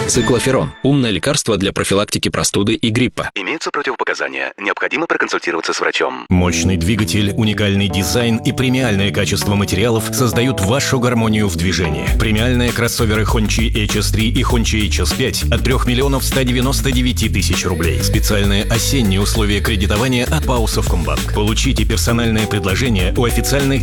Циклоферон – умное лекарство для профилактики простуды и гриппа. Имеются противопоказания. Необходимо проконсультироваться с врачом. Мощный двигатель, уникальный дизайн и премиальное качество материалов создают вашу гармонию в движении. Премиальные кроссоверы Hongqi HS3 и Hongqi HS5 от 3 199 000 рублей. Специальные осенние условия кредитования от Паусовкомбанк. Получите персональное предложение у официальных